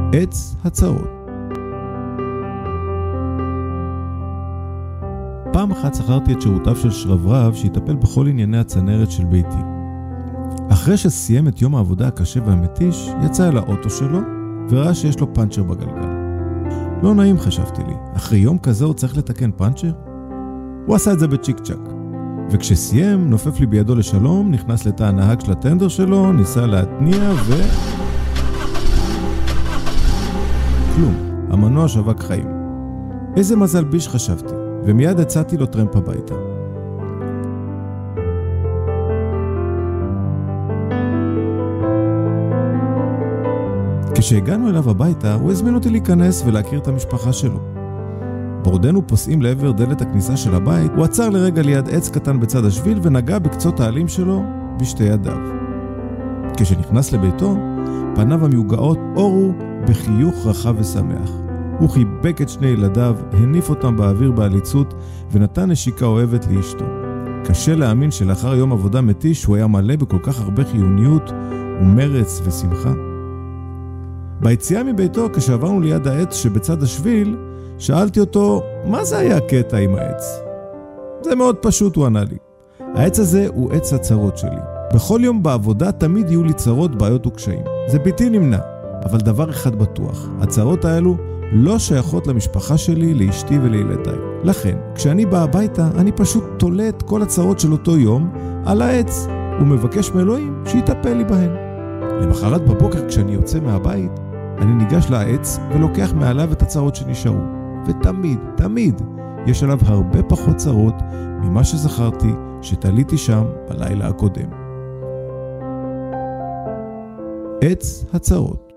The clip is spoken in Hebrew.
עץ הצרות. פעם אחת שכרתי את שירותיו של שרברב שיטפל בכל ענייני הצנרת של ביתי. אחרי שסיים את יום העבודה הקשה והמתיש, יצא אל האוטו שלו וראה שיש לו פנצ'ר בגלגל. לא נעים, חשבתי לי, אחרי יום כזה הוא צריך לתקן פנצ'ר? הוא עשה את זה בצ'יק צ'ק. וכשסיים, נופף לי בידו לשלום, נכנס לתא הנהג של הטנדר שלו, ניסה להתניע כלום, המנוע שבק חיים. איזה מזל ביש, חשבתי, ומיד הצעתי לו טרמפ הביתה. כשהגענו אליו הביתה, הוא הזמין אותי להיכנס ולהכיר את המשפחה שלו. בעודנו פוסעים לעבר דלת הכניסה של הבית, הוא עצר לרגע ליד עץ קטן בצד השביל ונגע בקצות העלים שלו בשתי ידיו. כשנכנס לביתו, פניו המיוגעות אורו בחיוך רחב ושמח. הוא חיבק את שני ילדיו, הניף אותם באוויר בעליצות ונתן נשיקה אוהבת לאשתו. קשה להאמין שלאחר יום עבודה מתיש הוא היה מלא בכל כך הרבה חיוניות ומרץ ושמחה. ביציאה מביתו, כשעברנו ליד העץ שבצד השביל, שאלתי אותו, מה זה היה הקטע עם העץ? זה מאוד פשוט, הוא ענה לי. העץ הזה הוא עץ הצרות שלי. בכל יום בעבודה תמיד יהיו לי צרות, בעיות וקשיים. זה בלתי נמנע, אבל דבר אחד בטוח, הצרות האלו לא שייכות למשפחה שלי, לאשתי ולילדיי. לכן, כשאני בא הביתה, אני פשוט תולה את כל הצרות של אותו יום על העץ, ומבקש מאלוהים שיטפל לי בהן. למחרת בבוקר, כשאני יוצא מהבית, אני ניגש לעץ ולוקח מעליו את הצרות שנשארו. ותמיד יש עליו הרבה פחות צרות ממה שזכרתי שתליתי שם בלילה הקודם. עץ הצרות.